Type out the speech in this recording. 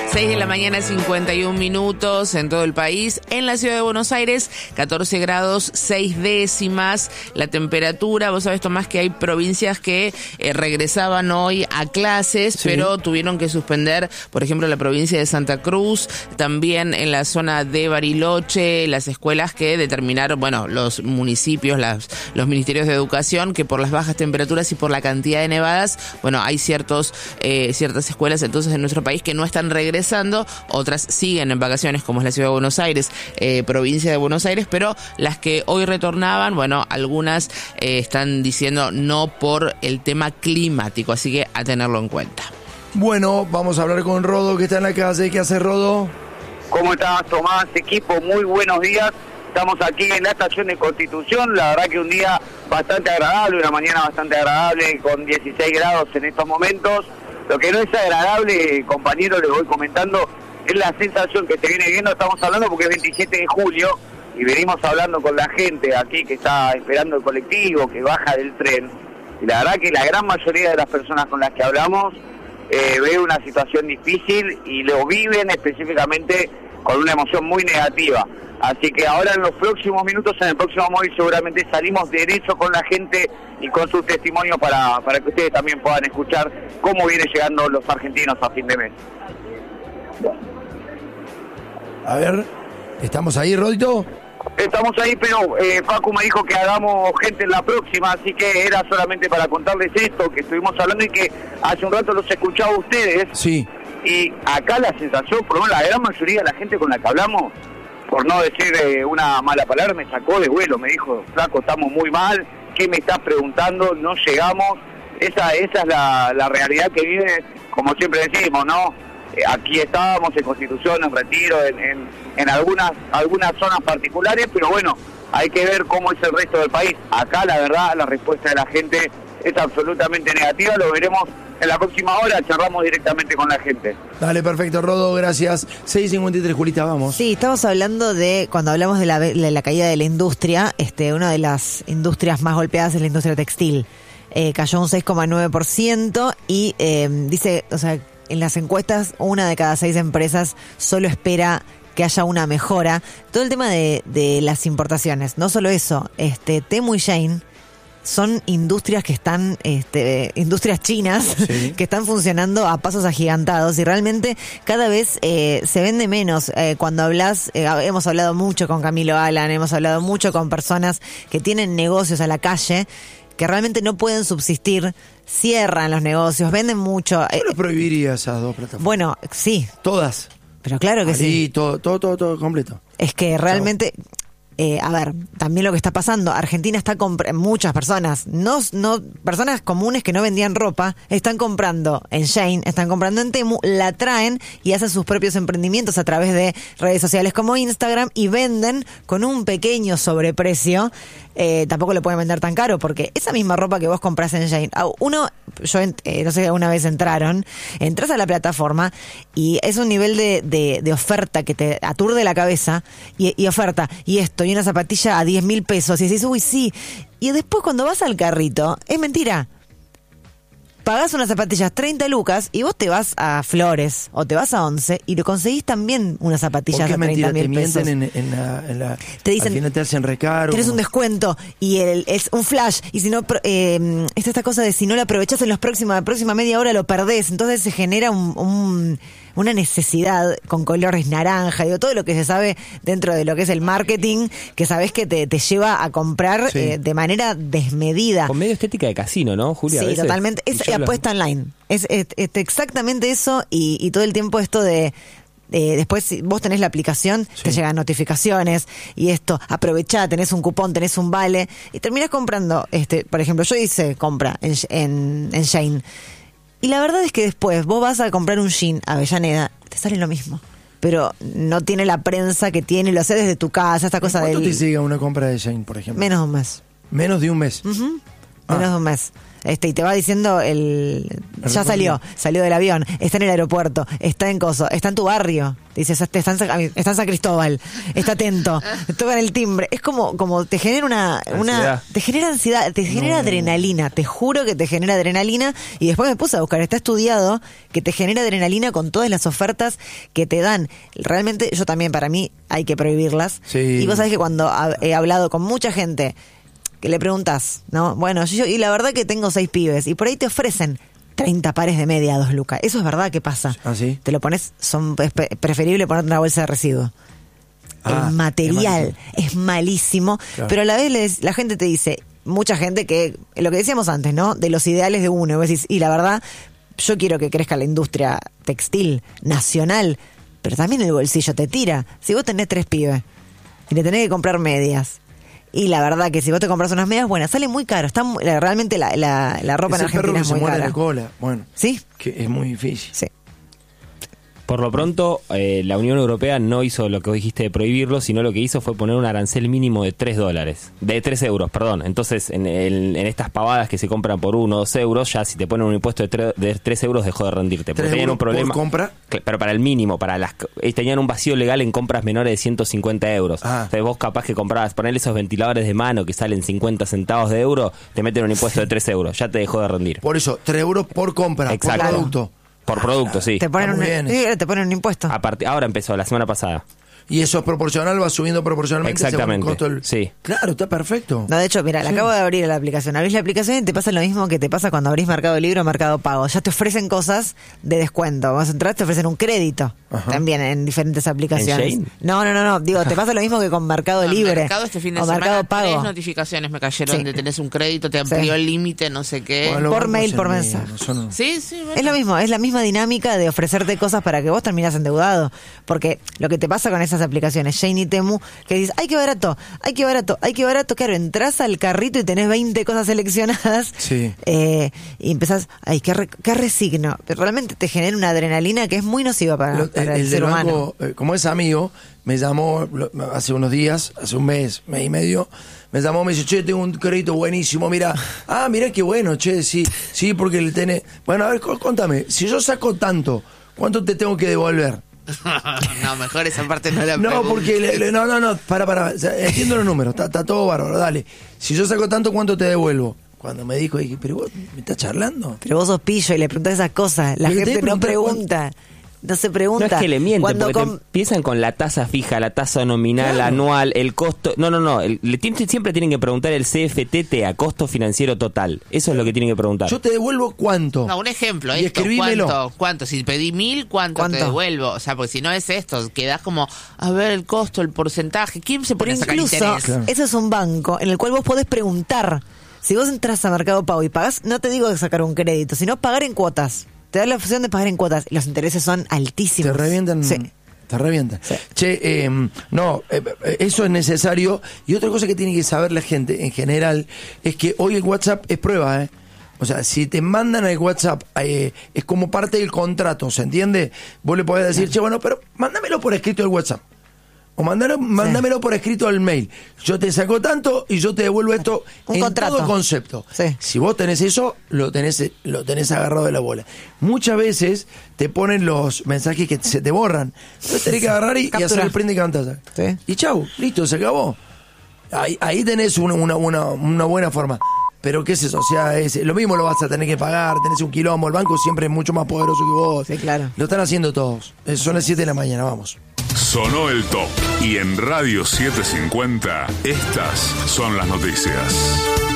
6 de la mañana, 51 minutos en todo el país. En la ciudad de Buenos Aires, 14 grados 6 décimas la temperatura. Vos sabés, Tomás, que hay provincias que regresaban hoy a clases, sí, pero tuvieron que suspender, por ejemplo, la provincia de Santa Cruz, también en la zona de Bariloche, las escuelas que determinaron, bueno, los municipios, los ministerios de educación, que por las bajas temperaturas y por la cantidad de nevadas, bueno, hay ciertas escuelas entonces en nuestro país que no están regresando, otras siguen en vacaciones, como es la ciudad de Buenos Aires, provincia de Buenos Aires, pero las que hoy retornaban, bueno, algunas están diciendo no por el tema climático, así que a tenerlo en cuenta. Bueno, vamos a hablar con Rodo, que está en la calle. ¿Qué hace, Rodo? ¿Cómo estás, Tomás? Equipo, muy buenos días. Estamos aquí en la estación de Constitución, la verdad que un día bastante agradable, una mañana bastante agradable, con 16 grados en estos momentos. Lo que no es agradable, compañero, les voy comentando, es la sensación que te viene viendo. Estamos hablando porque es 27 de julio y venimos hablando con la gente aquí que está esperando el colectivo, que baja del tren. Y la verdad que la gran mayoría de las personas con las que hablamos ve una situación difícil y lo viven específicamente con una emoción muy negativa. Así que ahora en los próximos minutos, en el próximo móvil, seguramente salimos derecho con la gente y con sus testimonios para que ustedes también puedan escuchar cómo vienen llegando los argentinos a fin de mes. A ver, ¿estamos ahí, Rodito? Estamos ahí, pero Facu me dijo que hagamos gente en la próxima, así que era solamente para contarles esto, que estuvimos hablando y que hace un rato los escuchaba a ustedes. Sí. Y acá la sensación, por lo menos la gran mayoría de la gente con la que hablamos, por no decir una mala palabra, me sacó de vuelo, me dijo, flaco, estamos muy mal, ¿qué me estás preguntando? No llegamos. Esa es la realidad que vive, como siempre decimos, ¿no? Aquí estábamos en Constitución, en Retiro, en algunas zonas particulares, pero bueno, hay que ver cómo es el resto del país. Acá, la verdad, la respuesta de la gente es absolutamente negativa, lo veremos en la próxima hora, charlamos directamente con la gente. Dale, perfecto, Rodo, gracias. 6:53, Julita, vamos. Sí, estamos hablando de, cuando hablamos de la caída de la industria, una de las industrias más golpeadas es la industria textil. Cayó un 6,9% y dice, o sea, en las encuestas, 1 de cada 6 empresas solo espera que haya una mejora. Todo el tema de las importaciones, no solo eso, Temu y Shein son industrias que están, industrias chinas, sí, que están funcionando a pasos agigantados y realmente cada vez se vende menos. Cuando hablas, hemos hablado mucho con Camilo Alan, hemos hablado mucho con personas que tienen negocios a la calle, que realmente no pueden subsistir, cierran los negocios, venden mucho. ¿Tú lo prohibirías esas dos plataformas? Bueno, sí. ¿Todas? Pero claro que sí. Sí, todo completo. Es que realmente... a ver, también lo que está pasando, Argentina está comprando, muchas personas, no personas comunes que no vendían ropa, están comprando en Shein, están comprando en Temu, la traen y hacen sus propios emprendimientos a través de redes sociales como Instagram y venden con un pequeño sobreprecio. Tampoco lo pueden vender tan caro porque esa misma ropa que vos compras en Shein, no sé, una vez entras a la plataforma y es un nivel de oferta que te aturde la cabeza y oferta, y esto, y una zapatilla a 10.000 pesos y decís, uy, sí, y después cuando vas al carrito, es mentira. Pagás unas zapatillas 30 lucas y vos te vas a Flores o te vas a 11 y lo conseguís también unas zapatillas a 30.000 pesos. Te dicen, al final te hacen recargo. Tienes un descuento y es un flash y si no, es esta cosa de si no lo aprovechás en la próxima media hora lo perdés. Entonces se genera una necesidad con colores naranja, todo lo que se sabe dentro de lo que es el marketing, que sabés que te lleva a comprar, sí, de manera desmedida. Con medio estética de casino, ¿no, Julia? Sí, totalmente. Es apuesta online. Es exactamente eso y todo el tiempo esto de... después si vos tenés la aplicación, sí, te llegan notificaciones y esto, aprovechá, tenés un cupón, tenés un vale y terminás comprando, por ejemplo, yo hice compra en Shein. Y la verdad es que después vos vas a comprar un jean a Avellaneda, te sale lo mismo. Pero no tiene la prensa que tiene, lo haces desde tu casa, esta cosa del... ¿Cuánto te llega una compra de Shein, por ejemplo? Menos de un mes. ¿Menos de un mes? Uh-huh. Menos de un mes. Y te va diciendo ya salió del avión, está en el aeropuerto, está en Coso, está en tu barrio. Dices, está en San Cristóbal, está atento, tocan el timbre. Es como te genera te genera ansiedad, te genera adrenalina. Te juro que te genera adrenalina. Y después me puse a buscar, está estudiado que te genera adrenalina con todas las ofertas que te dan. Realmente, yo también, para mí, hay que prohibirlas. Sí. Y vos sabés que cuando he hablado con mucha gente que le preguntas, ¿no? Bueno, y la verdad que tengo 6 pibes y por ahí te ofrecen 30 pares de media a 2 lucas. Eso es verdad que pasa. ¿Ah, sí? Te lo pones, es preferible ponerte una bolsa de residuos. El material es malísimo, claro. Pero a la vez la gente te dice, mucha gente que, lo que decíamos antes, ¿no? De los ideales de uno. Y vos decís, y la verdad, yo quiero que crezca la industria textil nacional, pero también el bolsillo te tira. Si vos tenés 3 pibes y le tenés que comprar medias, y la verdad que si vos te compras unas medias buenas, sale muy caro. Realmente la ropa en Argentina es muy cara. De cola. Bueno, ¿sí? Que es muy difícil. Sí. Por lo pronto, la Unión Europea no hizo lo que vos dijiste de prohibirlo, sino lo que hizo fue poner un arancel mínimo de €3, perdón. Entonces, en estas pavadas que se compran por 1 o 2 euros, ya si te ponen un impuesto de 3 euros dejó de rendirte. Porque tenían un problema. ¿Por compra? Pero para el mínimo, tenían un vacío legal en compras menores de 150 euros. Entonces vos capaz que comprabas, ponerle esos ventiladores de mano que salen 50 centavos de euro, te meten un impuesto de 3 euros, ya te dejó de rendir. Por eso, 3 euros por compra, exacto. por producto. Por producto, sí. Te ponen un impuesto. Ahora empezó, la semana pasada. Y eso es proporcional, va subiendo proporcionalmente. Exactamente, según el costo sí. Claro, está perfecto. No, de hecho, mira, la acabo de abrir la aplicación. Abrís la aplicación y te pasa lo mismo que te pasa cuando abrís Mercado Libre o Mercado Pago. Ya te ofrecen cosas de descuento. Vas a entrar, te ofrecen un crédito. Ajá. También en diferentes aplicaciones. ¿En Shane? No. Digo, te pasa lo mismo que con Mercado Libre. Mercado este fin de o semana, Mercado Pago. 3 notificaciones me cayeron de tenés un crédito, te amplió el límite, no sé qué. Bueno, por mail, por mensaje. No. Sí, bueno. Es lo mismo, es la misma dinámica de ofrecerte cosas para que vos terminás endeudado. Porque lo que te pasa con esas aplicaciones, Shane y Temu, que dices, ¡ay, qué barato! Claro, entras al carrito y tenés 20 cosas seleccionadas. Sí. Y empezás, ¡ay, qué resigno! Pero realmente te genera una adrenalina que es muy nociva para el ser humano. Como es amigo, me llamó hace unos días, hace un mes y medio, me llamó, me dice, che, tengo un crédito buenísimo, mira, mira qué bueno, che, sí, porque le tenés... Bueno, a ver, contame, si yo saco tanto, ¿cuánto te tengo que devolver? No, mejor esa parte no la No, porque... No, para, entiendo los números, está todo bárbaro, dale. Si yo saco tanto, ¿cuánto te devuelvo? Cuando me dijo, dije, pero vos, ¿me estás charlando? Pero vos sos pillo y le preguntás esas cosas, la gente no pregunta. No se pregunta. No es que le mienten, porque te empiezan con la tasa fija, la tasa nominal, anual, el costo... No. Siempre tienen que preguntar el CFTT, a costo financiero total. Eso es lo que tienen que preguntar. Yo te devuelvo ¿cuánto? No, un ejemplo. Y escribímelo. ¿Cuánto? Si pedí 1.000, ¿cuánto te devuelvo? O sea, porque si no es esto, quedás como, a ver, el costo, el porcentaje. ¿Quién se pone a sacar interés? Claro. Eso es un banco en el cual vos podés preguntar. Si vos entras a Mercado Pago y pagás, no te digo de sacar un crédito, sino pagar en cuotas. Te da la opción de pagar en cuotas. Los intereses son altísimos. Te revientan. Sí. Te revientan. Sí. Che, eso es necesario. Y otra cosa que tiene que saber la gente en general es que hoy el WhatsApp es prueba, O sea, si te mandan el WhatsApp, es como parte del contrato, ¿se entiende? Vos le podés decir, che, bueno, pero mándamelo por escrito el WhatsApp. O mándamelo por escrito al mail. Yo te saco tanto y yo te devuelvo esto en contrato. Todo concepto. Sí. Si vos tenés eso, lo tenés agarrado de la bola. Muchas veces te ponen los mensajes que se te borran. Entonces tenés que agarrar y hacer el print de pantalla. Sí. Y chau, listo, se acabó. Ahí tenés una buena forma. Pero qué es eso, o sea, lo mismo lo vas a tener que pagar, tenés un quilombo, el banco siempre es mucho más poderoso que vos. Sí, claro. Lo están haciendo todos. Son las 7 de la mañana, vamos. Sonó el top y en Radio 750 estas son las noticias.